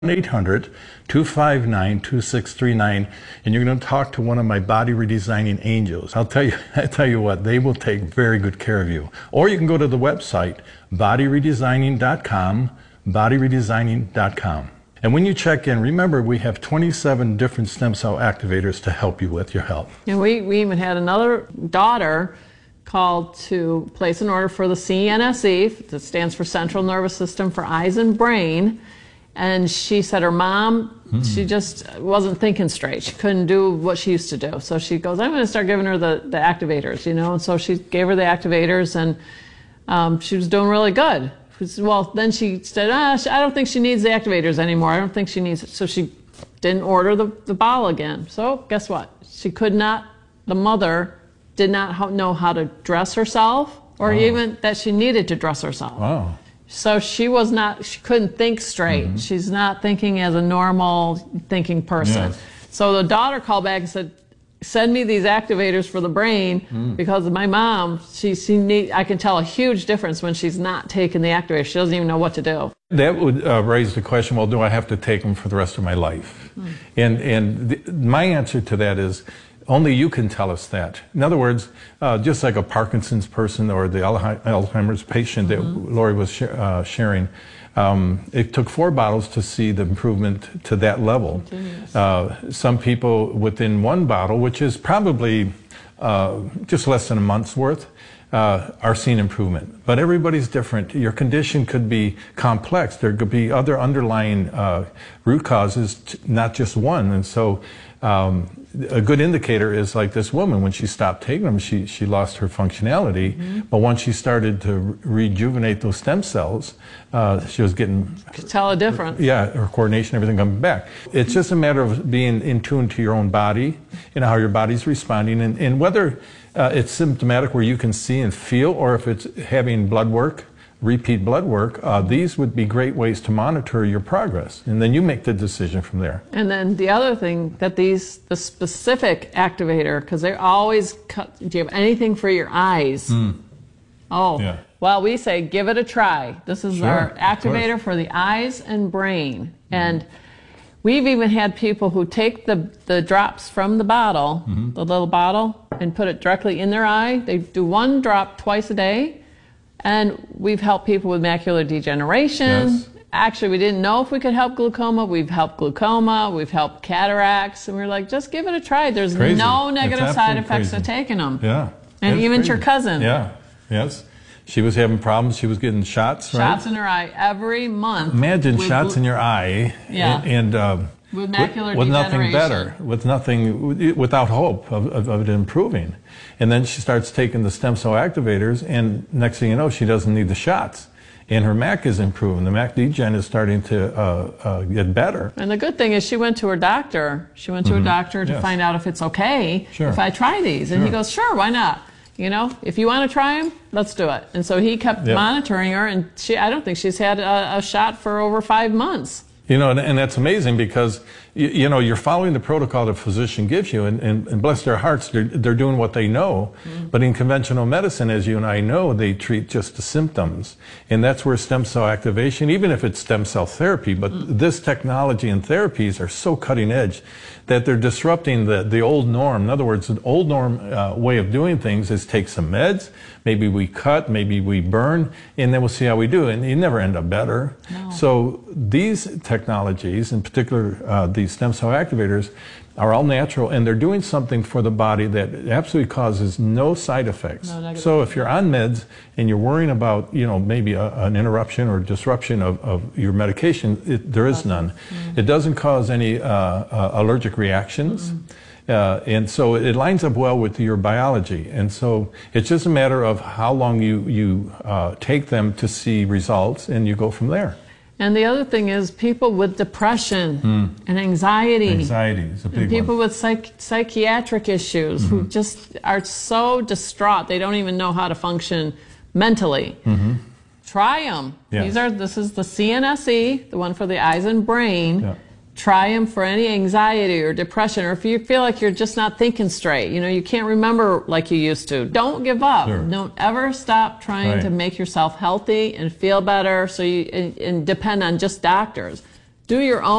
1-800-259-2639, and you're going to talk to one of my body redesigning angels. I tell you what, they will take very good care of you. Or you can go to the website, bodyredesigning.com, bodyredesigning.com. And when you check in, remember we have 27 different stem cell activators to help you with your health. And we even had another daughter called to place an order for the CNSE, that stands for Central Nervous System for Eyes and Brain. And she said her mom, she just wasn't thinking straight. She couldn't do what she used to do. So she goes, I'm going to start giving her the activators, you know. And so she gave her the activators, and she was doing really good. Well, then she said, I don't think she needs the activators anymore. I don't think she needs it. So she didn't order the bottle again. So guess what? She could not, the mother did not know how to dress herself, or even that she needed to dress herself. Wow. So she couldn't think straight. She's not thinking as a normal thinking person. Yes. So the daughter called back and said, send me these activators for the brain, because my mom, I can tell a huge difference when she's not taking the activator. She doesn't even know what to do. That would raise the question, well, do I have to take them for the rest of my life? My answer to that is, only you can tell us that. In other words, just like a Parkinson's person or the Alzheimer's patient that Lori was sharing, it took 4 bottles to see the improvement to that level. Some people within 1 bottle, which is probably just less than a month's worth, are seeing improvement. But everybody's different. Your condition could be complex. There could be other underlying root causes, not just one. And so a good indicator is like this woman, when she stopped taking them, she lost her functionality. But once she started to rejuvenate those stem cells, she was getting... Could tell a difference. Yeah, her coordination, everything coming back. It's just a matter of being in tune to your own body and how your body's responding, and whether it's symptomatic where you can see and feel, or if it's having blood work, repeat blood work, these would be great ways to monitor your progress. And then you make the decision from there. And then the other thing, that the specific activator, because they always cut, do you have anything for your eyes? Yeah. Well, we say, give it a try. This is our activator for the eyes and brain. And we've even had people who take the drops from the bottle, the little bottle, and put it directly in their eye. They do 1 drop twice a day. And we've helped people with macular degeneration. Actually, we didn't know if we could help glaucoma. We've helped glaucoma. We've helped cataracts. And we're like, just give it a try. There's no negative side effects to taking them. Yeah. And even your cousin. Yeah. Yes. She was having problems. She was getting shots, right? Shots in her eye every month. Imagine shots in your eye. Yeah. And with macular with degeneration. Nothing better, without hope of it improving. And then she starts taking the stem cell activators, and next thing you know, she doesn't need the shots. And her MAC is improving. The MAC degen is starting to get better. And the good thing is she went to her doctor. She went to a doctor to find out if it's okay if I try these. And he goes, sure, why not? You know, if you want to try them, let's do it. And so he kept monitoring her, and I don't think she's had a shot for over 5 months. You know, and that's amazing, because, you know, you're following the protocol the physician gives you, and bless their hearts, they're doing what they know. But in conventional medicine, as you and I know, they treat just the symptoms. And that's where stem cell activation, even if it's stem cell therapy, but this technology and therapies are so cutting edge that they're disrupting the old norm. In other words, the old norm way of doing things is take some meds, maybe we cut, maybe we burn, and then we'll see how we do. And you never end up better. No. So these technologies, in particular these stem cell activators, are all natural, and they're doing something for the body that absolutely causes no side effects. So if you're on meds and you're worrying about, you know, maybe an interruption or disruption of your medication, there is none. It doesn't cause any allergic reactions. And so it lines up well with your biology. And so it's just a matter of how long you take them to see results, and you go from there. And the other thing is people with depression and anxiety. Anxiety is a big one. People with psychiatric issues who just are so distraught they don't even know how to function mentally. Try them. This is the CNSE, the one for the eyes and brain. Try them for any anxiety or depression, or if you feel like you're just not thinking straight, you know, you can't remember like you used to. Don't give up. Don't ever stop trying to make yourself healthy and feel better, so and depend on just doctors. do your own